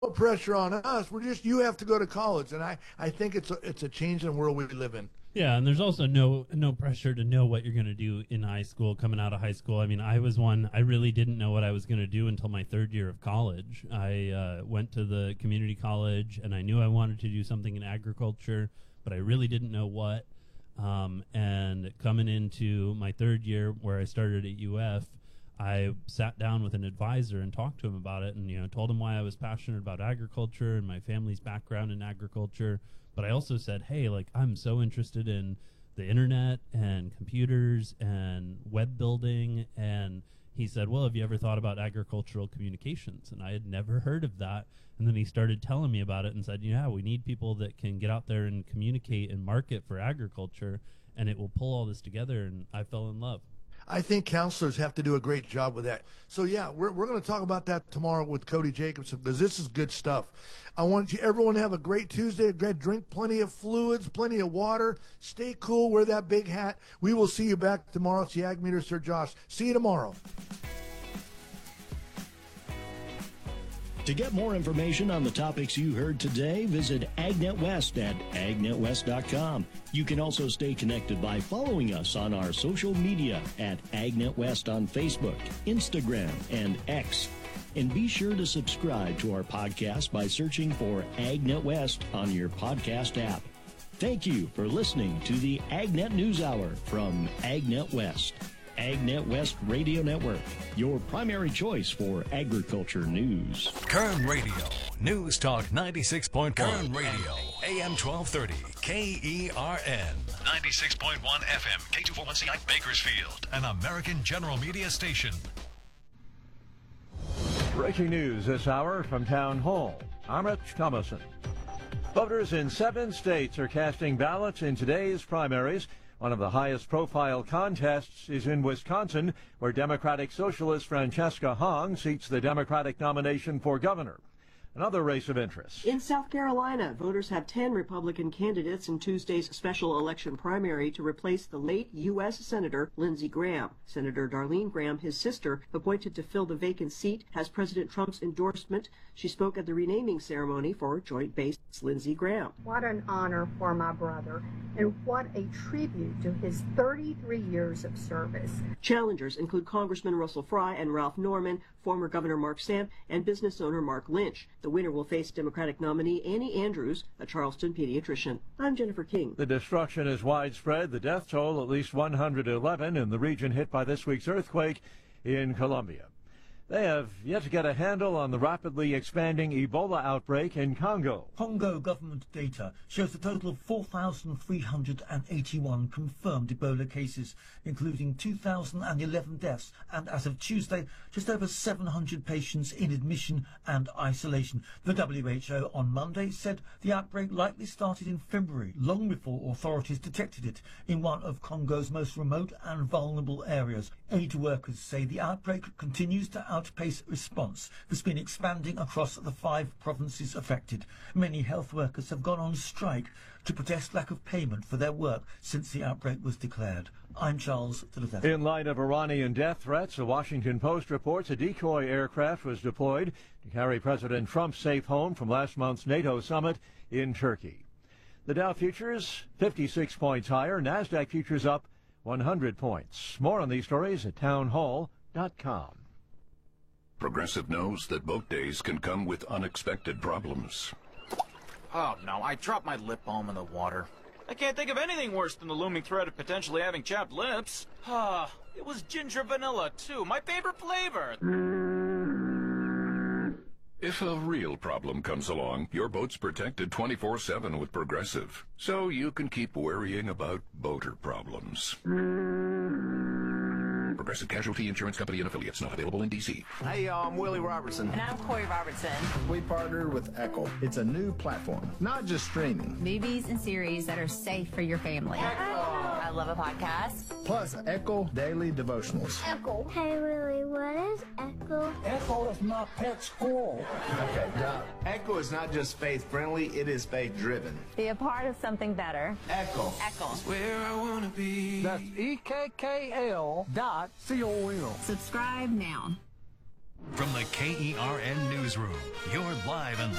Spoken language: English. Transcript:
pressure on us. You have to go to college, and I think it's a changing world we live in. Yeah, and there's also no pressure to know what you're going to do in high school, coming out of high school. I mean, I was one, I really didn't know what I was going to do until my third year of college. I went to the community college, and I knew I wanted to do something in agriculture, but I really didn't know what. And coming into my third year, where I started at UF, I sat down with an advisor and talked to him about it, and told him why I was passionate about agriculture and my family's background in agriculture. But I also said, hey, I'm so interested in the internet and computers and web building. And he said, well, have you ever thought about agricultural communications? And I had never heard of that. And then he started telling me about it and said, yeah, we need people that can get out there and communicate and market for agriculture, and it will pull all this together. And I fell in love. I think counselors have to do a great job with that. So, yeah, we're going to talk about that tomorrow with Cody Jacobson, because this is good stuff. I want everyone to have a great Tuesday. Drink plenty of fluids, plenty of water. Stay cool. Wear that big hat. We will see you back tomorrow. It's the Ag Meter, Sir Josh. See you tomorrow. To get more information on the topics you heard today, visit AgNet West at agnetwest.com. You can also stay connected by following us on our social media at AgNet West on Facebook, Instagram, and X. And be sure to subscribe to our podcast by searching for AgNet West on your podcast app. Thank you for listening to the AgNet News Hour from AgNet West. AgNet West Radio Network, your primary choice for agriculture news. Kern Radio, News Talk 96.1. Kern Radio, AM 1230, KERN. 96.1 FM, K241CI Bakersfield, an American General Media station. Breaking news this hour from Town Hall. I'm Rich Thomason. Voters in 7 states are casting ballots in today's primaries. One of the highest profile contests is in Wisconsin, where Democratic Socialist Francesca Hong seeks the Democratic nomination for governor. Another race of interest. In South Carolina, voters have 10 Republican candidates in Tuesday's special election primary to replace the late U.S. Senator Lindsey Graham. Senator Darlene Graham, his sister, appointed to fill the vacant seat, has President Trump's endorsement. She spoke at the renaming ceremony for Joint Base Lindsey Graham. What an honor for my brother, and what a tribute to his 33 years of service. Challengers include Congressman Russell Fry and Ralph Norman, former Governor Mark Samp, and business owner Mark Lynch. The winner will face Democratic nominee Annie Andrews, a Charleston pediatrician. I'm Jennifer King. The destruction is widespread. The death toll, at least 111 in the region hit by this week's earthquake in Colombia. They have yet to get a handle on the rapidly expanding Ebola outbreak in Congo. Congo government data shows a total of 4,381 confirmed Ebola cases, including 2,011 deaths, and as of Tuesday, just over 700 patients in admission and isolation. The WHO on Monday said the outbreak likely started in February, long before authorities detected it in one of Congo's most remote and vulnerable areas. Aid workers say the outbreak continues to outpace response that's been expanding across the 5 provinces affected. Many health workers have gone on strike to protest lack of payment for their work since the outbreak was declared. I'm Charles Philadelphia. In light of Iranian death threats, the Washington Post reports a decoy aircraft was deployed to carry President Trump safe home from last month's NATO summit in Turkey. The Dow futures 56 points higher, NASDAQ futures up 100 points. More on these stories at townhall.com. Progressive knows that boat days can come with unexpected problems. Oh no, I dropped my lip balm in the water. I can't think of anything worse than the looming threat of potentially having chapped lips. It was ginger vanilla too, my favorite flavor. If a real problem comes along, your boat's protected 24/7 with Progressive, so you can keep worrying about boater problems. Progressive Casualty Insurance Company and Affiliates, not available in D.C. Hey, y'all, I'm Willie Robertson. And I'm Corey Robertson. We partnered with Echo. It's a new platform, not just streaming. Movies and series that are safe for your family. I love a podcast. Plus, Echo Daily Devotionals. Echo. Hey, Willie, what is Echo? Echo is my pet squirrel. Okay, Doc. Echo is not just faith-friendly, it is faith-driven. Be a part of something better. Echo. Echo. That's where I want to be. That's EKKL.com. Subscribe now. From the KERN Newsroom, you're live and